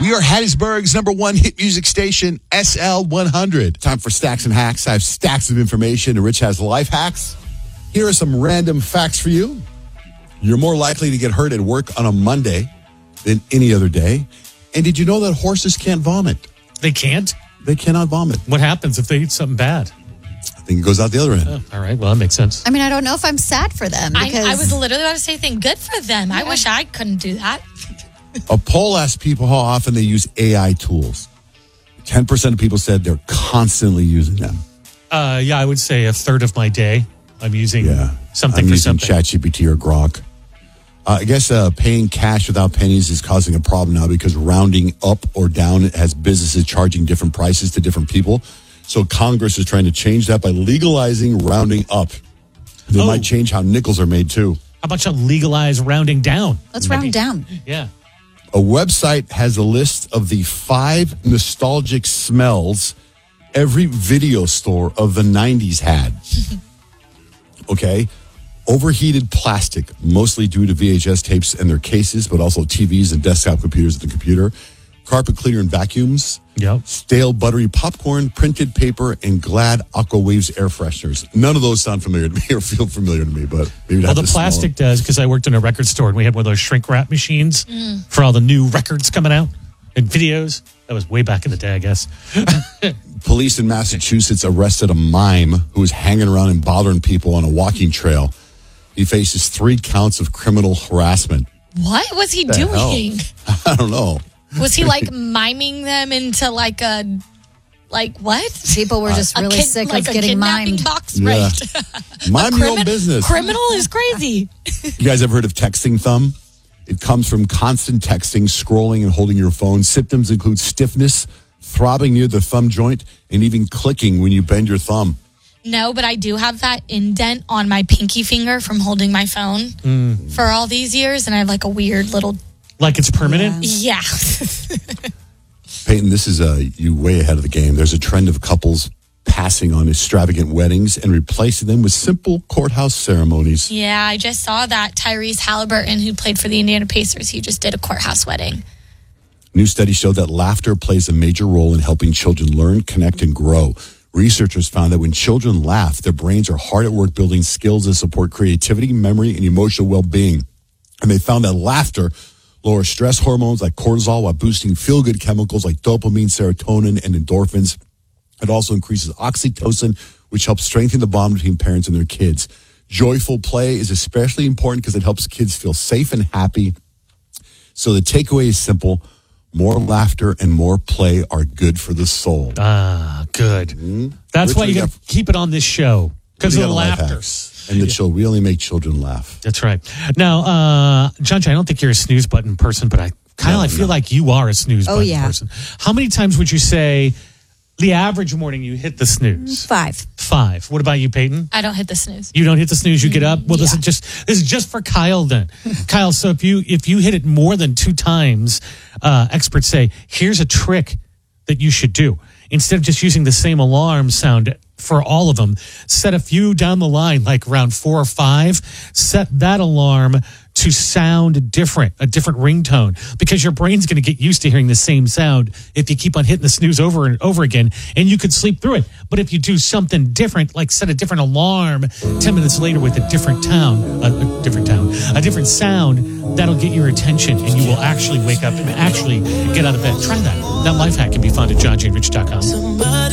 York Hattiesburg's #1 hit music station, SL100. Time for Stacks and Hacks. I have stacks of information, and Rich has life hacks. Here are some random facts for you. You're more likely to get hurt at work on a Monday than any other day. And did you know that horses can't vomit? They can't? They cannot vomit. What happens if they eat something bad? I think it goes out the other end. Oh, all right, well, that makes sense. I mean, I don't know if I'm sad for them. Because I was literally about to say, thank good for them. I wish I couldn't do that. A poll asked people how often they use AI tools. 10% of people said they're constantly using them. Yeah, I would say a third of my day I'm using something I'm for using something. ChatGPT or Grok. I guess paying cash without pennies is causing a problem now because rounding up or down has businesses charging different prices to different people. So Congress is trying to change that by legalizing rounding up. They might change how nickels are made too. How about you legalize rounding down? Let's round down. Yeah. A website has a list of the 5 nostalgic smells every video store of the 90s had. Okay. Overheated plastic, mostly due to VHS tapes and their cases, but also TVs and desktop computers at the computer. Carpet cleaner and vacuums. Yep. Stale buttery popcorn, printed paper, and Glad AquaWaves air fresheners. None of those sound familiar to me or feel familiar to me, but maybe Well, the plastic does, because I worked in a record store and we had one of those shrink wrap machines for all the new records coming out and videos. That was way back in the day, I guess. Police in Massachusetts arrested a mime who was hanging around and bothering people on a walking trail. He faces 3 counts of criminal harassment. What was he The doing? hell? I don't know. Was he like miming them into like what? People were just really sick like of a getting kidnapping mimed. box, Yeah. right? Mind your own business. Criminal is crazy. You guys ever heard of texting thumb? It comes from constant texting, scrolling, and holding your phone. Symptoms include stiffness, throbbing near the thumb joint, and even clicking when you bend your thumb. No, but I do have that indent on my pinky finger from holding my phone for all these years, and I have like a weird little. Like it's permanent? Yeah. Peyton, this is you way ahead of the game. There's a trend of couples passing on extravagant weddings and replacing them with simple courthouse ceremonies. Yeah, I just saw that Tyrese Halliburton, who played for the Indiana Pacers, he just did a courthouse wedding. New studies show that laughter plays a major role in helping children learn, connect, and grow. Researchers found that when children laugh, their brains are hard at work building skills that support creativity, memory, and emotional well-being. And they found that laughter lowers stress hormones like cortisol while boosting feel-good chemicals like dopamine, serotonin, and endorphins. It also increases oxytocin, which helps strengthen the bond between parents and their kids. Joyful play is especially important because it helps kids feel safe and happy. So the takeaway is simple. More laughter and more play are good for the soul. Ah, good. That's why you got to keep it on this show, because of the laughter. And we only make children laugh. That's right. Now, John, I don't think you're a snooze button person, but Kyle, I feel like you are a snooze button person. How many times would you say the average morning you hit the snooze? 5. 5. What about you, Peyton? I don't hit the snooze. You don't hit the snooze, you get up? Well, this is just for Kyle then. Kyle, so if you hit it more than 2 times, experts say, here's a trick that you should do. Instead of just using the same alarm sound for all of them, set a few down the line, like around 4 or 5, set that alarm to sound different, a different ringtone, because your brain's going to get used to hearing the same sound if you keep on hitting the snooze over and over again, and you could sleep through it. But if you do something different, like set a different alarm 10 minutes later with a different sound, that'll get your attention, and you will actually wake up and actually get out of bed. Try that. That life hack can be found at johnjrich.com.